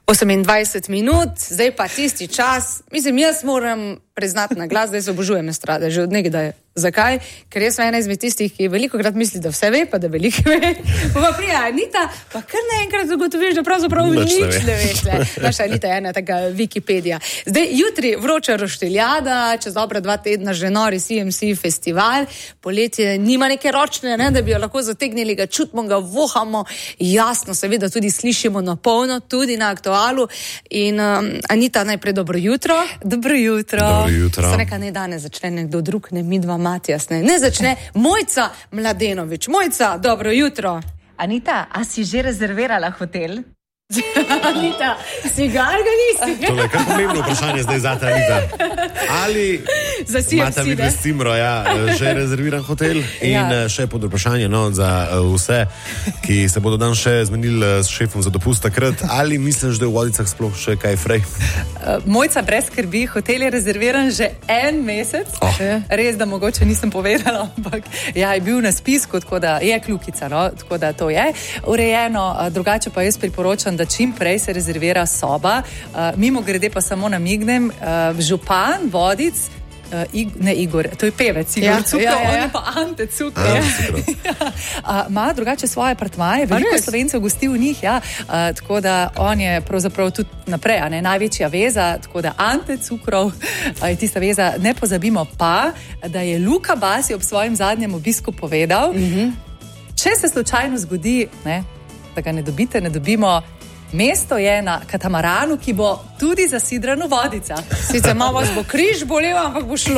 28 minut, zdaj pa tisti čas. Mislim, jaz moram priznati na glas, da se obožujem estrade, že od nekdaj. Zakaj? Ker jaz sem ena izmed tistih, ki velikokrat misli, da vse ve, pa da veliko ve. Pa prija Anita, pa kar naenkrat zagotoviš, da pravzaprav nič ne veš. Naša Anita je ena taka Wikipedija. Zdaj, jutri vroča roštiljada, čez dobra 2 tedna že nori CMC festival. Poletje nima neke ročne, ne, da bi jo lahko zategnili, ga čutimo, ga vohamo. Jasno, seveda tudi slišimo na polno, tudi na Aktualu. In Anita, najprej dobro jutro. Dobro jutro. Dobro jutro. Se neka ne danes začne nekdo drug, ne midva Matijas, ne začne Mojca Mladenović. Mojca, dobro jutro. Anita, a si že rezervirala hotel? Anita, si ga nisi? To je kar pomembno vprašanje zdaj zate, Anita. Ali imate vidve s Cimro, že rezerviran hotel? In še pod vprašanje za vse, ki se bodo dan še zmenili s šefom za dopust takrat. Ali misliš, da je v Vodicah sploh še kaj frej? Mojca, brez skrbi, hotel je rezerviran že 1 mesec. Res, da mogoče nisem povedala, ampak je bil na spisku, tako da je kljukica, no? Tako da to je urejeno. Drugače pa jaz priporočam, da čim prej se rezervira soba. Mimo grede pa samo namignem, župan Vodic, ne Igor, to je pevec, Igor Cukrov, on je pa Ante Cukrov. Ima drugače svoje apartmaje, veliko Slovencev gosti v njih, tako da on je pravzaprav tudi naprej, največja veza, tako da Ante Cukrov je tista veza. Ne pozabimo pa, da je Luka Basi ob svojem zadnjem obisku povedal, če se slučajno zgodi, da ga ne dobimo, mesto je na katamaranu, ki bo tudi zasidran v Vodicah. Sicer malo vas bo križ bolel, ampak bo šlo.